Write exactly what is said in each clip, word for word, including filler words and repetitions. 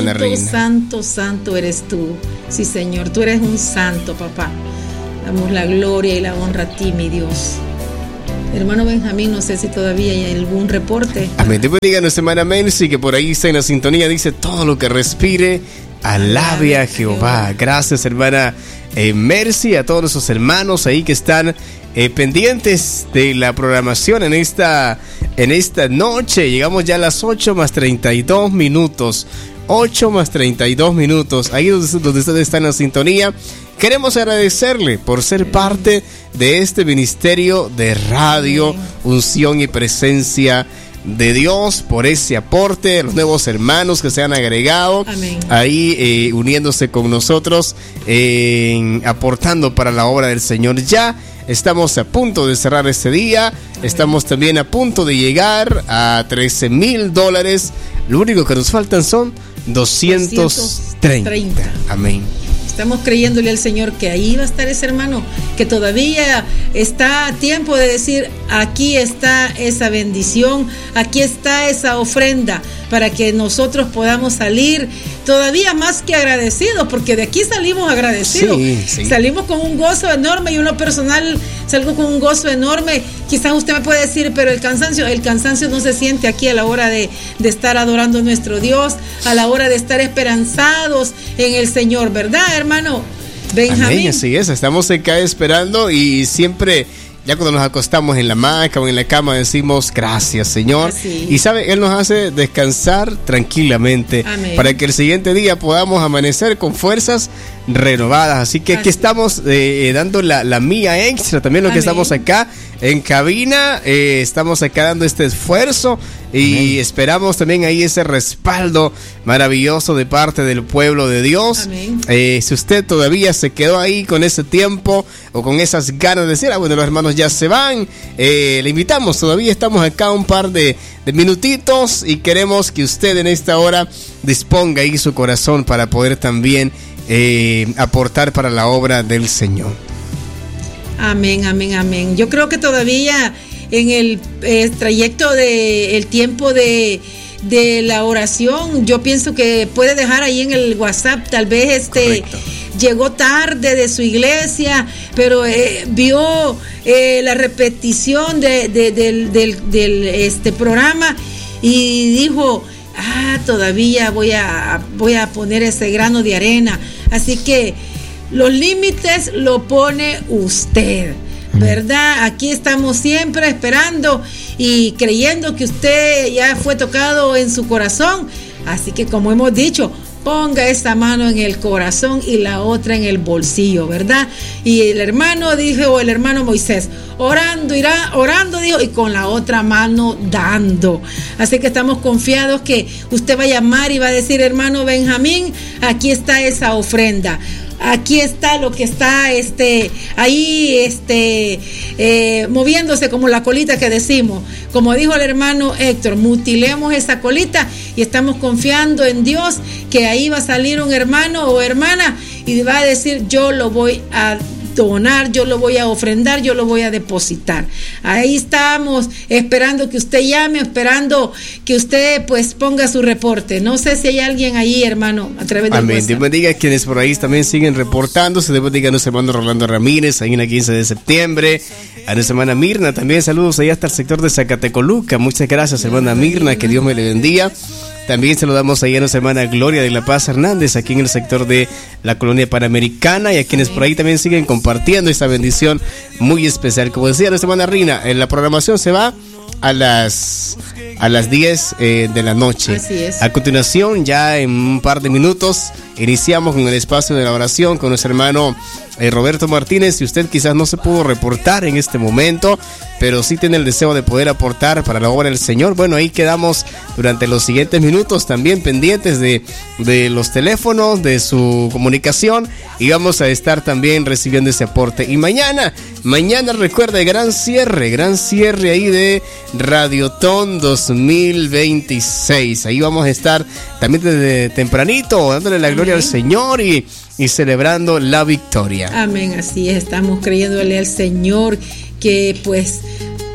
hermana Reina. Santo, santo eres tú. Sí, Señor, tú eres un santo, papá. Damos la gloria y la honra a ti, mi Dios. Hermano Benjamín, no sé si todavía hay algún reporte. Amén. Te bendiga a nuestra hermana Mercy, que por ahí está en la sintonía. Dice: todo lo que respire, alabe a Jehová. Gracias, hermana eh, Mercy, a todos nuestros hermanos ahí que están eh, pendientes de la programación en esta, en esta noche. Llegamos ya a las ocho más treinta y dos minutos. ocho más treinta y dos minutos. Ahí donde, donde usted está en la sintonía. Queremos agradecerle por ser parte de este ministerio de radio, unción y presencia de Dios, por ese aporte, los nuevos hermanos que se han agregado. Amén. Ahí eh, uniéndose con nosotros, eh, aportando para la obra del Señor. Ya estamos a punto de cerrar este día. Amén. Estamos también a punto de llegar a trece mil dólares. Lo único que nos faltan son doscientos treinta. Amén. Estamos creyéndole al Señor que ahí va a estar ese hermano, que todavía está a tiempo de decir: aquí está esa bendición, aquí está esa ofrenda, para que nosotros podamos salir todavía más que agradecidos, porque de aquí salimos agradecidos. Sí, sí. Salimos con un gozo enorme, y en lo personal salgo con un gozo enorme. Quizás usted me puede decir: pero el cansancio, el cansancio no se siente aquí a la hora de, de estar adorando a nuestro Dios, a la hora de estar esperanzados en el Señor, ¿verdad, hermano Benjamín? Amén, así es, estamos acá esperando, y siempre, ya cuando nos acostamos en la hamaca o en la cama, decimos: gracias, Señor. Así. Y sabe, Él nos hace descansar tranquilamente. Amén. Para que el siguiente día podamos amanecer con fuerzas renovadas. Así que Así. Aquí estamos eh, dando la, la mía extra, también lo Amén. Que estamos acá en cabina, eh, estamos acá dando este esfuerzo, y Amén. Esperamos también ahí ese respaldo maravilloso de parte del pueblo de Dios. Eh, si usted todavía se quedó ahí con ese tiempo o con esas ganas de decir: ah, bueno, los hermanos ya se van, eh, le invitamos, todavía estamos acá un par de, de minutitos, y queremos que usted en esta hora disponga ahí su corazón para poder también eh, aportar para la obra del Señor. Amén, amén, amén. Yo creo que todavía en el eh, trayecto de el tiempo de, de la oración, yo pienso que puede dejar ahí en el WhatsApp, tal vez este Correcto. Llegó tarde de su iglesia, pero eh, vio eh, la repetición de, de, del, del, del este programa, y dijo: ah, todavía voy a, voy a poner ese grano de arena. Así que los límites lo pone usted, ¿verdad? Aquí estamos siempre esperando y creyendo que usted ya fue tocado en su corazón. Así que, como hemos dicho, ponga esta mano en el corazón y la otra en el bolsillo, ¿verdad? Y el hermano dijo, o el hermano Moisés, orando irá, orando dijo, y con la otra mano dando. Así que estamos confiados que usted va a llamar y va a decir: hermano Benjamín, aquí está esa ofrenda. Aquí está lo que está este ahí este eh, moviéndose como la colita que decimos. Como dijo el hermano Héctor, mutilemos esa colita, y estamos confiando en Dios que ahí va a salir un hermano o hermana y va a decir: yo lo voy a donar, yo lo voy a ofrendar, yo lo voy a depositar. Ahí estamos esperando que usted llame, esperando que usted pues ponga su reporte. No sé si hay alguien ahí, hermano, a través de Amén. Dios bendiga a quienes por ahí también siguen reportándose. Dios bendiga a nuestro hermano Rolando Ramírez, ahí en la quince de septiembre. A nuestra hermana Mirna también, saludos ahí hasta el sector de Zacatecoluca. Muchas gracias, hermana Mirna, que Dios me le bendiga. También saludamos ahí a nuestra hermana Gloria de la Paz Hernández, aquí en el sector de la Colonia Panamericana, y a quienes por ahí también siguen compartiendo esta bendición muy especial. Como decía nuestra hermana Rina, en la programación se va a las a las diez eh, de la noche. Así es. A continuación, ya en un par de minutos, iniciamos con el espacio de la oración con nuestro hermano eh, Roberto Martínez. Si usted quizás no se pudo reportar en este momento, pero sí tiene el deseo de poder aportar para la obra del Señor, bueno, ahí quedamos durante los siguientes minutos también pendientes de, de los teléfonos, de su comunicación, y vamos a estar también recibiendo ese aporte. Y mañana, mañana recuerda el gran cierre, gran cierre ahí de Radiotón dos mil veintiséis. Ahí vamos a estar también desde tempranito dándole la gloria Amén. Al Señor y, y celebrando la victoria. Amén, así es, estamos creyéndole al Señor que pues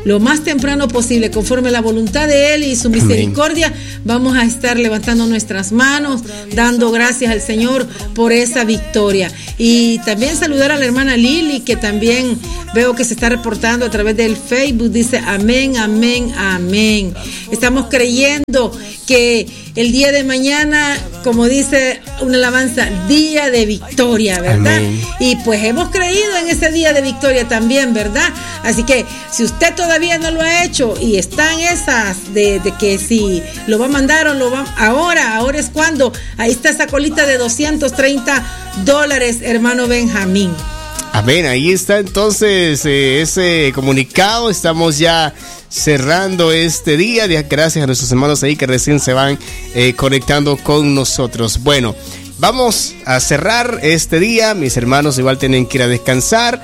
lo más temprano posible, conforme a la voluntad de Él y su misericordia. Amén. Vamos a estar levantando nuestras manos, dando gracias al Señor por esa victoria. Y también saludar a la hermana Lili, que también veo que se está reportando a través del Facebook. Dice amén, amén, amén. Estamos creyendo que el día de mañana, como dice una alabanza, día de victoria, ¿verdad? Amén. Y pues hemos creído en ese día de victoria también, ¿verdad? Así que si usted todavía no lo ha hecho y está en esas de, de que si lo va a mandar o lo va ahora, ahora es cuando, ahí está esa colita de doscientos treinta dólares, hermano Benjamín. Amén, ahí está entonces eh, ese comunicado. Estamos ya cerrando este día. Gracias a nuestros hermanos ahí que recién se van eh, conectando con nosotros. Bueno, vamos a cerrar este día. Mis hermanos igual tienen que ir a descansar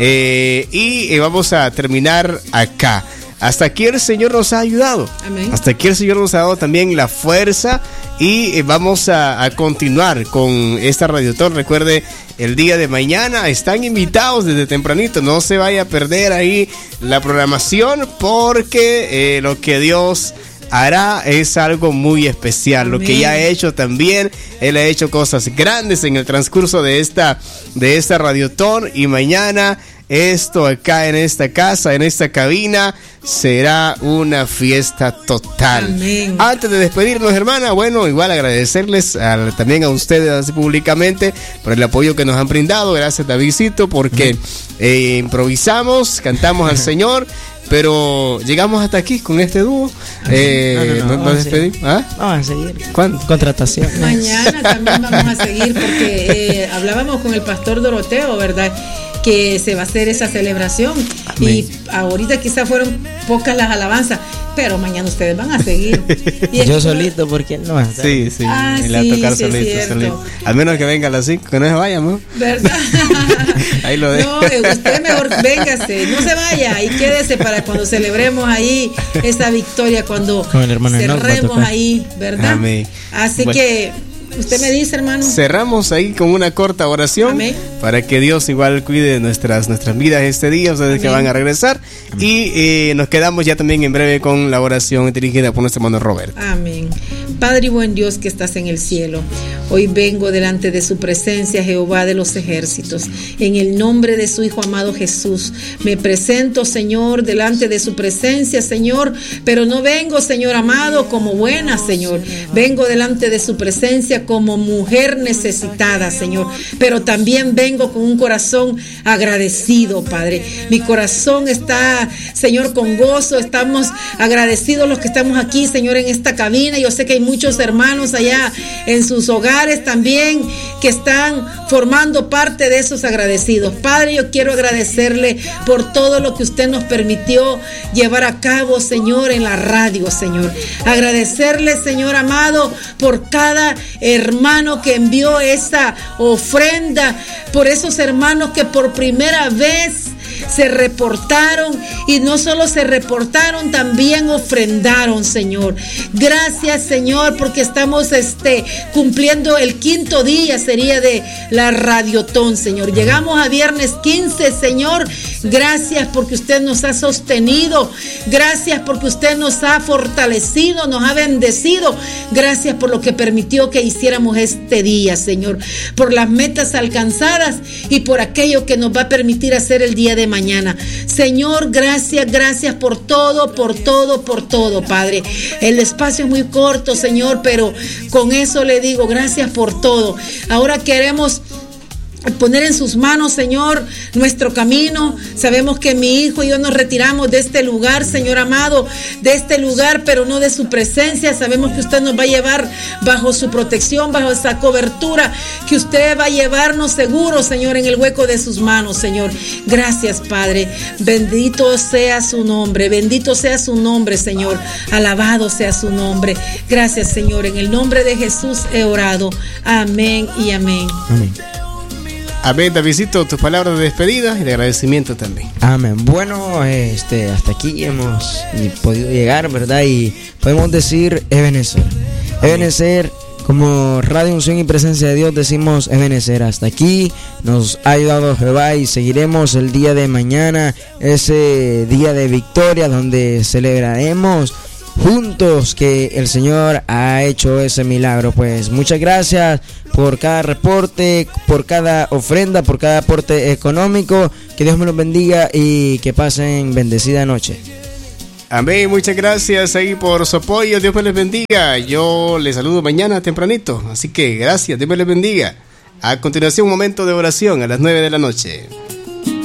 eh, y eh, vamos a terminar acá. Hasta aquí el Señor nos ha ayudado. Amén. Hasta aquí el Señor nos ha dado también la fuerza y eh, vamos a, a continuar con esta Radiotón. Recuerde, el día de mañana están invitados desde tempranito. No se vaya a perder ahí la programación porque eh, lo que Dios hará es algo muy especial. Amén. Lo que ya ha hecho también, Él ha hecho cosas grandes en el transcurso de esta, de esta Radiotón, y mañana esto acá en esta casa, en esta cabina, será una fiesta total. Amén. Antes de despedirnos, hermana, bueno, igual agradecerles a, también a ustedes así públicamente por el apoyo que nos han brindado. Gracias, Davidcito, porque eh, improvisamos, cantamos al Señor, pero llegamos hasta aquí con este dúo. Eh, no, no, no, ¿Nos despedimos? ¿Ah? Vamos a seguir. ¿Cuándo? Contratación. Mañana también vamos a seguir porque eh, hablábamos con el pastor Doroteo, ¿verdad?, que se va a hacer esa celebración. Amén. Y ahorita quizás fueron pocas las alabanzas, pero mañana ustedes van a seguir. Y yo solito, porque no va a estar. Sí, sí, ah, y la sí, tocar sí, solito, solito. Al menos que venga a las cinco, que no se vaya, ¿no? ¿Verdad? Ahí lo dejo. No, usted mejor véngase, no se vaya y quédese para cuando celebremos ahí esa victoria, cuando cerremos ahí, ¿verdad? Amén. Así bueno, que usted me dice, hermano. Cerramos ahí con una corta oración. Amén. Para que Dios igual cuide nuestras, nuestras vidas este día, ustedes Amén. Que van a regresar. Amén. Y eh, nos quedamos ya también en breve con la oración dirigida por nuestro hermano Robert. Amén. Padre y buen Dios que estás en el cielo, hoy vengo delante de su presencia, Jehová de los ejércitos. En el nombre de su Hijo amado Jesús, me presento, Señor, delante de su presencia, Señor, pero no vengo, Señor amado, como buena, Señor. Vengo delante de su presencia como mujer necesitada, Señor, pero también vengo con un corazón agradecido, Padre. Mi corazón está, Señor, con gozo. Estamos agradecidos los que estamos aquí, Señor, en esta cabina. Yo sé que hay muchos hermanos allá en sus hogares también que están formando parte de esos agradecidos. Padre, yo quiero agradecerle por todo lo que usted nos permitió llevar a cabo, Señor, en la radio, Señor. Agradecerle, Señor amado, por cada hermano que envió esa ofrenda, por esos hermanos que por primera vez se reportaron, y no solo se reportaron, también ofrendaron, Señor. Gracias, Señor, porque estamos este, cumpliendo el quinto día, sería de la Radiotón, Señor. Llegamos a viernes quince, Señor. Gracias porque usted nos ha sostenido. Gracias porque usted nos ha fortalecido, nos ha bendecido. Gracias por lo que permitió que hiciéramos este día, Señor. Por las metas alcanzadas y por aquello que nos va a permitir hacer el día de mañana. Señor, gracias, gracias por todo, por todo, por todo, Padre. El espacio es muy corto, Señor, pero con eso le digo gracias por todo. Ahora queremos poner en sus manos, Señor, nuestro camino. Sabemos que mi hijo y yo nos retiramos de este lugar, Señor amado, de este lugar, pero no de su presencia. Sabemos que usted nos va a llevar bajo su protección, bajo esa cobertura, que usted va a llevarnos seguros, Señor, en el hueco de sus manos, Señor. Gracias, Padre. Bendito sea su nombre, bendito sea su nombre, Señor. Alabado sea su nombre. Gracias, Señor. En el nombre de Jesús he orado. Amén y amén. Amén. Amén, Davidcito, tus palabras de despedida y de agradecimiento también. Amén. Bueno, este, hasta aquí hemos podido llegar, ¿verdad? Y podemos decir Ebenezer. Ebenezer, como Radio Unción y Presencia de Dios decimos Ebenezer, hasta aquí nos ha ayudado Jehová y seguiremos el día de mañana, ese día de victoria donde celebraremos juntos que el Señor ha hecho ese milagro. Pues muchas gracias por cada reporte, por cada ofrenda, por cada aporte económico. Que Dios me los bendiga y que pasen bendecida noche. Amén, muchas gracias ahí por su apoyo. Dios me les bendiga. Yo les saludo mañana tempranito, así que gracias, Dios me les bendiga. A continuación, un momento de oración a las nueve de la noche.